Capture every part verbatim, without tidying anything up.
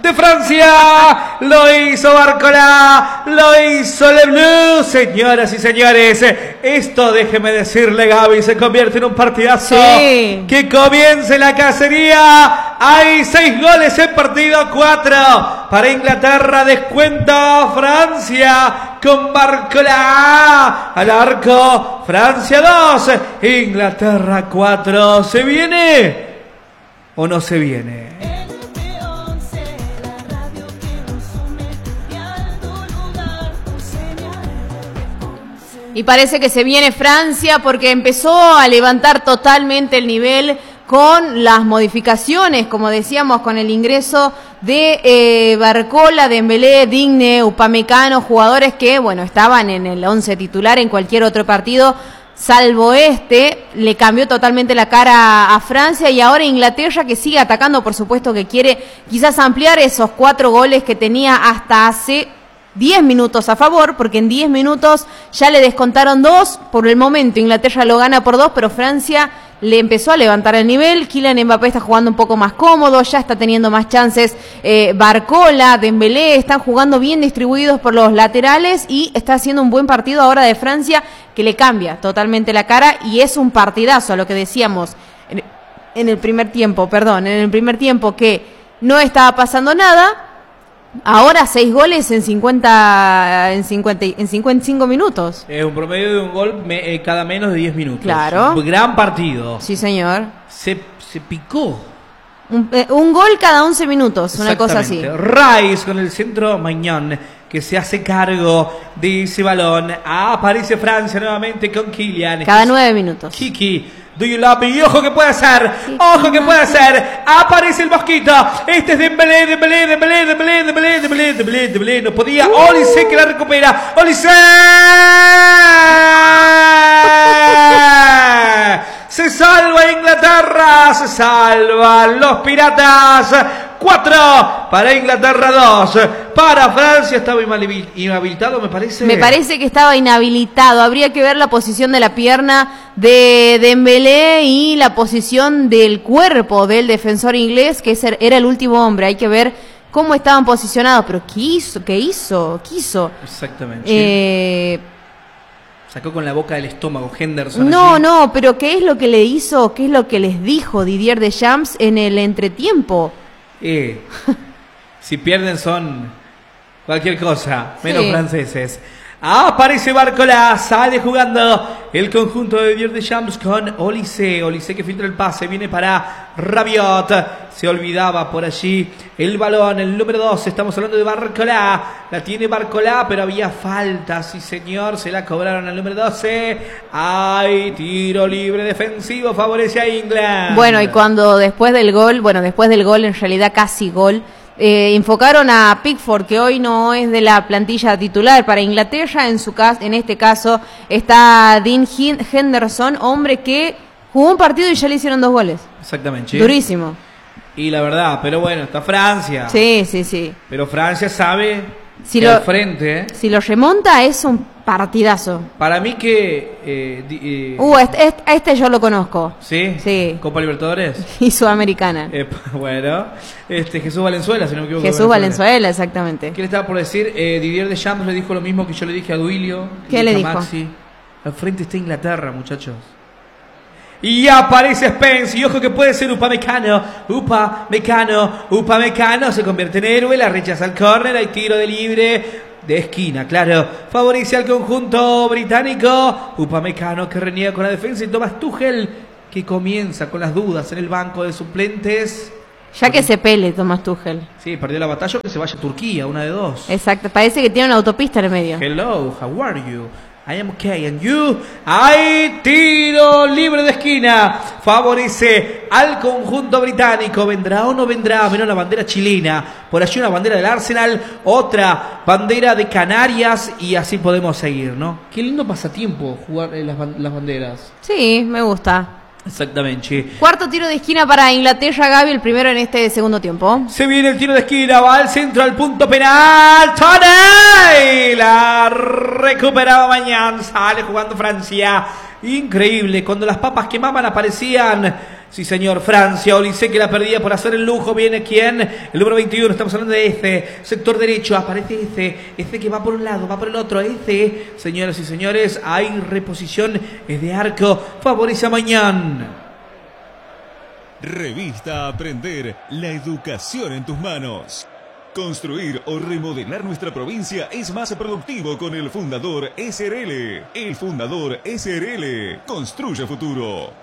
de Francia. Lo hizo Barcola, lo hizo Le Bleu. Señoras y señores, esto déjeme decirle, Gaby, se convierte en un partidazo. Sí. Que comience la cacería. Hay seis goles en partido, cuatro para Inglaterra. Descuenta Francia con Barcola al arco. Francia dos, Inglaterra cuatro. ¿Se viene o no se viene? Y parece que se viene Francia porque empezó a levantar totalmente el nivel con las modificaciones, como decíamos, con el ingreso de eh, Barcola, Dembélé, Digne, Upamecano, jugadores que, bueno, estaban en el once titular en cualquier otro partido, salvo este. Le cambió totalmente la cara a Francia y ahora Inglaterra, que sigue atacando, por supuesto, que quiere quizás ampliar esos cuatro goles que tenía hasta hace diez minutos a favor, porque en diez minutos ya le descontaron dos. Por el momento Inglaterra lo gana por dos, pero Francia le empezó a levantar el nivel. Kylian Mbappé está jugando un poco más cómodo, ya está teniendo más chances. eh, Barcola, Dembélé están jugando bien distribuidos por los laterales y está haciendo un buen partido ahora de Francia, que le cambia totalmente la cara y es un partidazo, a lo que decíamos en, en el primer tiempo, perdón, en el primer tiempo, que no estaba pasando nada. Ahora seis goles en cincuenta, en cincuenta, en cincuenta y cinco minutos. Es un promedio de un gol me, eh, cada menos de diez minutos. Claro. Un gran partido. Sí, señor. Se, se picó. Un, eh, un gol cada once minutos, una cosa así. Rice con el centro, Maignan, que se hace cargo de ese balón. Aparece Francia nuevamente con Kylian. Cada nueve minutos. Kiki, do you love me? Ojo que puede ser, ojo que puede ser. Aparece el mosquito. Este es Dembélé, Dembélé, Dembélé, Dembélé, Dembélé, Dembélé, Dembélé, Dembélé. No podía. Olise que la recupera. Olise. Se salva Inglaterra, se salvan los piratas. Cuatro para Inglaterra, dos para Francia. Estaba inhabilitado, me parece. Me parece que estaba inhabilitado. Habría que ver la posición de la pierna de Dembélé y la posición del cuerpo del defensor inglés, que era el último hombre. Hay que ver cómo estaban posicionados. Pero ¿qué hizo? ¿Qué hizo? ¿Qué hizo? Exactamente. Eh... Sacó con la boca del estómago Henderson. No, allí. no, pero ¿qué es lo que le hizo? ¿Qué es lo que les dijo Didier Deschamps en el entretiempo? Eh, si pierden son cualquier cosa, menos sí. franceses. Aparece Barcola, sale jugando el conjunto de Didier Deschamps con Olise. Olise que filtra el pase, viene para Rabiot. Se olvidaba por allí el balón, el número dos. Estamos hablando de Barcola. La tiene Barcola, pero había falta. Sí, señor, se la cobraron al número doce. Hay tiro libre defensivo, favorece a England. Bueno, y cuando después del gol, bueno, después del gol, en realidad casi gol, Eh, enfocaron a Pickford, que hoy no es de la plantilla titular para Inglaterra. En su caso, en este caso está Dean Henderson, hombre que jugó un partido y ya le hicieron dos goles. Exactamente. Durísimo. Y la verdad, pero bueno, está Francia. Sí, sí, sí. Pero Francia sabe si que lo, al frente. ¿eh? Si lo remonta es un partidazo. Para mí que... Eh, eh, uh, este, este, este yo lo conozco. ¿Sí? Sí. ¿Copa Libertadores? Y Sudamericana. Eh, bueno, este Jesús Valenzuela, si no me equivoco. Jesús Valenzuela, Valenzuela exactamente. ¿Qué le estaba por decir? Eh, Didier Deschamps le dijo lo mismo que yo le dije a Duilio. ¿Qué le dijo? Maxi. Al frente está Inglaterra, muchachos. Y aparece Spence, y ojo que puede ser Upamecano, Upamecano, Upamecano, se convierte en héroe, la rechaza al córner, hay tiro de libre de esquina, claro, favorece al conjunto británico. Upamecano que reniega con la defensa y Thomas Tuchel que comienza con las dudas en el banco de suplentes. Ya que se pele Thomas Tuchel. Sí, perdió la batalla, que se vaya a Turquía, una de dos. Exacto, parece que tiene una autopista en el medio. Hello, how are you? I am okay, and you. Hay tiro libre de esquina. Favorece al conjunto británico. ¿Vendrá o no vendrá? Menos la bandera chilena. Por allí una bandera del Arsenal. Otra bandera de Canarias. Y así podemos seguir, ¿no? Qué lindo pasatiempo jugar eh, las, las banderas. Sí, me gusta. Exactamente. Cuarto tiro de esquina para Inglaterra, Gaby, el primero en este segundo tiempo. Se viene el tiro de esquina, va al centro, al punto penal. Toney la recuperaba mañana, sale jugando Francia. Increíble, cuando las papas quemaban aparecían Sí, señor, Francia, Olise que la perdía por hacer el lujo. Viene quién, el número veintiuno, estamos hablando de este sector derecho. Aparece este, este que va por un lado, va por el otro. Este, señoras y señores, hay reposición de arco. Favorece a Mañán. Revista Aprender, la educación en tus manos. Construir o remodelar nuestra provincia es más productivo con el Fundador S R L. El Fundador S R L construye futuro.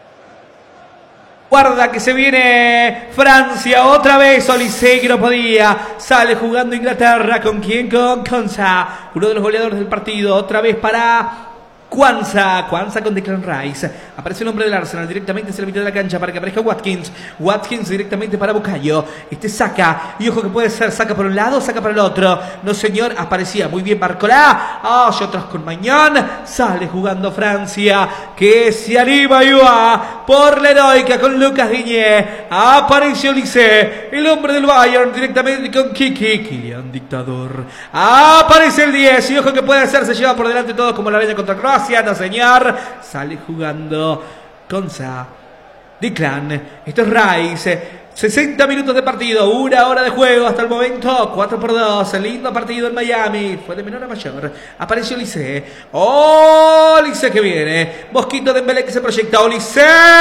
Guarda que se viene Francia otra vez. Olise que no podía. Sale jugando Inglaterra. ¿Con quién? Con Konsa, uno de los goleadores del partido. Otra vez para Quansah, Quansah con Declan Rice. Aparece el hombre del Arsenal directamente hacia la mitad de la cancha para que aparezca Watkins. Watkins directamente para Bukayo. Este saca. Y ojo que puede ser. Saca por un lado, saca para el otro. No, señor. Aparecía muy bien Barcolá. Ah, y otros con Mañán. Sale jugando Francia. Que se anima y va por la heroica con Lucas Digne. Aparece Olise, el hombre del Bayern directamente con Kiki. Kylian Dictador. Aparece el diez. Y ojo que puede ser. Se lleva por delante todo como la araña contra Croacia. No, señor. Sale jugando Konsa. Declan. Esto es Rice. sesenta minutos de partido, una hora de juego hasta el momento, cuatro por dos, lindo partido en Miami, fue de menor a mayor, apareció Olise, Olise que viene, Mosquito Dembélé que se proyecta, Olise,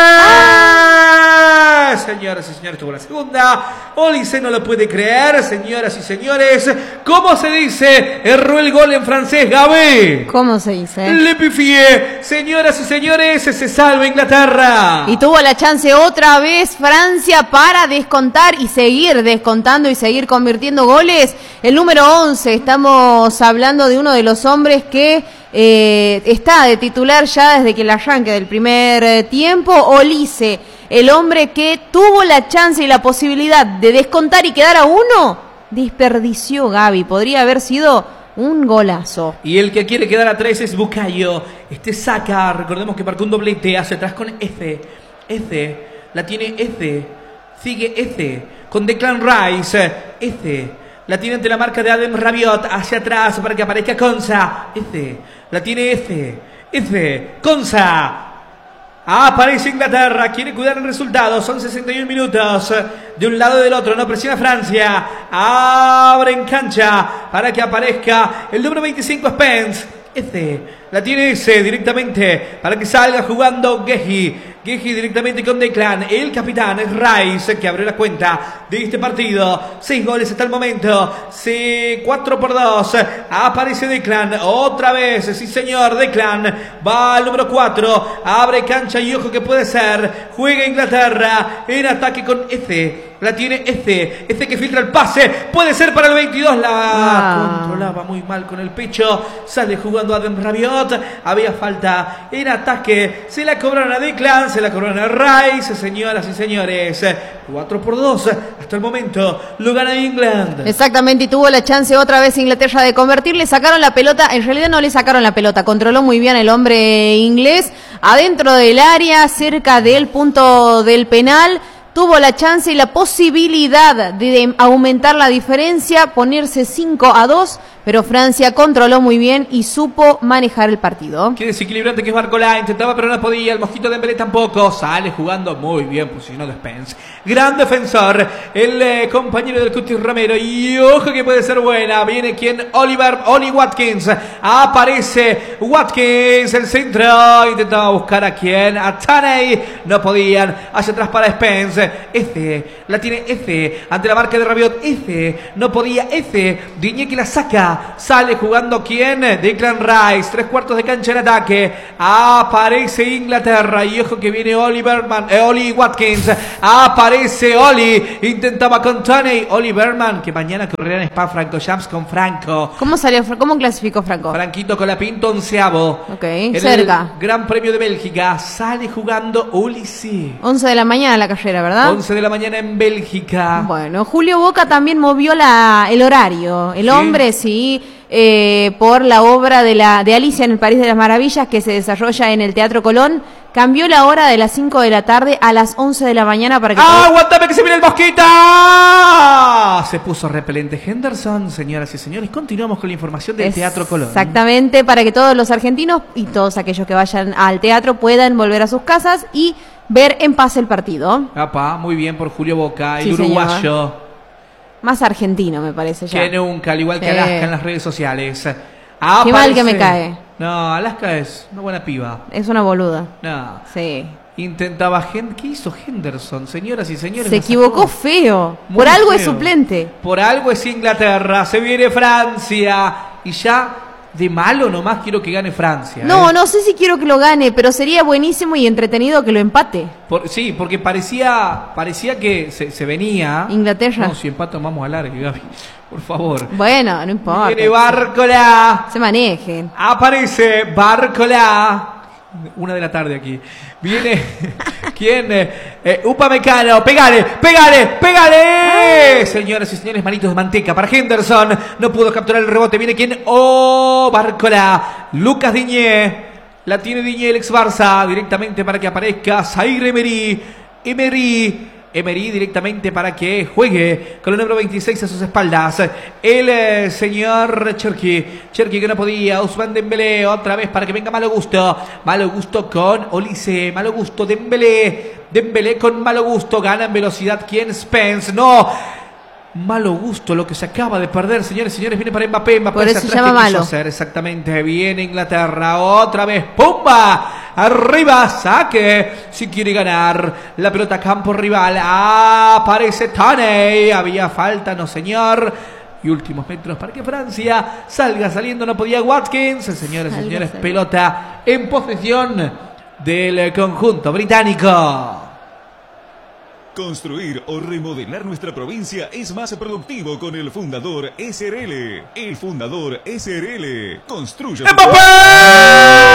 ¡ah! Señoras y señores, tuvo la segunda, Olise no lo puede creer, señoras y señores, ¿cómo se dice? Erró el gol en francés, Gaby. ¿Cómo se dice? Le pifié, señoras y señores, se salva Inglaterra. Y tuvo la chance otra vez Francia para descontar y seguir descontando y seguir convirtiendo goles. El número once, estamos hablando de uno de los hombres que eh, está de titular ya desde que el arranque del primer eh, tiempo, Olise, el hombre que tuvo la chance y la posibilidad de descontar y quedar a uno, desperdició Gaby, podría haber sido un golazo. Y el que quiere quedar a tres es Bukayo. Este saca, recordemos que marcó un doblete hacia atrás con F, F, la tiene F. Sigue F con Declan Rice. F la tiene ante la marca de Adem Rabiot. Hacia atrás para que aparezca Konsa. F la tiene F. F Konsa. Aparece Inglaterra. Quiere cuidar el resultado. Son sesenta y un minutos. De un lado y del otro. No presiona Francia. Abre en cancha para que aparezca el número veinticinco Spence. F la tiene ese directamente para que salga jugando Gehi. Gehi directamente con Declan. El capitán es Rice que abrió la cuenta de este partido. Seis goles hasta el momento. Sí, cuatro por dos. Aparece Declan. Otra vez. Sí, señor. Declan. Va al número cuatro. Abre cancha y ojo que puede ser. Juega Inglaterra en ataque con F. La tiene F. F que filtra el pase. Puede ser para el veintidós. La ah. controlaba muy mal con el pecho. Sale jugando Adem Rabiot. Había falta en ataque. Se la cobraron a Declan. Se la cobraron a Rice. Señoras y señores. cuatro por dos. Hasta el momento lo gana England. Exactamente. Y tuvo la chance otra vez Inglaterra de convertir. Le sacaron la pelota. En realidad no le sacaron la pelota. Controló muy bien el hombre inglés. Adentro del área. Cerca del punto del penal. Tuvo la chance y la posibilidad de aumentar la diferencia, ponerse cinco a dos, pero Francia controló muy bien y supo manejar el partido. Qué desequilibrante que es Barcolá, intentaba pero no podía, el Mosquito Dembélé tampoco, sale jugando muy bien, posicionado Spence. Gran defensor, el eh, compañero del Cuti Romero, y ojo que puede ser buena, viene quien, Oliver, Oli Watkins, aparece Watkins, el centro, intentaba buscar a quien, a Taney, no podían, hacia atrás para Spence. F, la tiene F, ante la marca de Rabiot, F, no podía, F, Digne que la saca, sale jugando ¿quién? Declan Rice, tres cuartos de cancha en ataque, aparece Inglaterra, y ojo que viene Oliverman, eh, Oli Watkins, aparece Oli, intentaba con Tony, Oliverman, que mañana correrá en Spa Franco Jams con Franco. ¿Cómo salió, cómo clasificó Franco? Franquito con la pinta onceavo. Ok, en cerca. El Gran Premio de Bélgica, sale jugando Olise. once de la mañana la carrera, ¿verdad? once de la mañana en Bélgica. Bueno, Julio Boca también movió la, el horario. El ¿Sí? hombre, sí, eh, por la obra de, la, de Alicia en el País de las Maravillas, que se desarrolla en el Teatro Colón, cambió la hora de las cinco de la tarde a las once de la mañana para que... ¡Ah, aguantame que se viene el Mosquito! Se puso repelente Henderson, señoras y señores. Continuamos con la información del es Teatro Colón. Exactamente, para que todos los argentinos y todos aquellos que vayan al teatro puedan volver a sus casas y ver en paz el partido. Apa, muy bien por Julio Boca, el Sí, uruguayo. señor. Más argentino, me parece ya. Que nunca, al igual que Sí. Alaska en las redes sociales. Qué mal que me cae. No, Alaska es una buena piba. Es una boluda. No. Sí. Intentaba... Hen- ¿Qué hizo Henderson, señoras y señores? Se La sacó. equivocó feo. Muy Por algo es feo. suplente. Por algo es Inglaterra. Se viene Francia. Y ya de malo nomás quiero que gane Francia. No, ¿eh? no sé si quiero que lo gane, pero sería buenísimo y entretenido que lo empate. Por- sí, porque parecía parecía que se, se venía. Inglaterra. No, si empata vamos a largue, Gaby. Por favor. Bueno, no importa. Viene Bárcola. Se manejen. Aparece Bárcola. Una de la tarde aquí. Viene. ¿Quién? Eh, Upamecano. Pegale, pegale, pegale. Señoras y señores, manitos de manteca para Henderson. No pudo capturar el rebote. Viene quién. Oh, Bárcola. Lucas Diñé. La tiene Diñé, el ex Barça. Directamente para que aparezca Zaire Emery. Emery. Emery directamente para que juegue con el número veintiséis a sus espaldas. El eh, señor Cherki. Cherki que no podía. Ousmane Dembélé otra vez para que venga Malo Gusto. Malo Gusto con Olise. Malo Gusto Dembélé. Dembélé con Malo Gusto. Gana en velocidad. ¿Quién? Spence. No. Malo Gusto lo que se acaba de perder, señores y señores. Viene para Mbappé. Mbappé Por hacia eso se atrás, llama ¿qué quiso malo. hacer? Exactamente. Viene Inglaterra otra vez. ¡Pumba! Arriba, saque. Si quiere ganar la pelota a campo rival. Aparece Toney. Había falta, no señor. Y últimos metros para que Francia salga saliendo. No podía Watkins. Señores y Salga, señores, salga. pelota en posesión del conjunto británico. Construir o remodelar nuestra provincia es más productivo con el Fundador S R L. El Fundador S R L. Construye tu ¡Mbappé!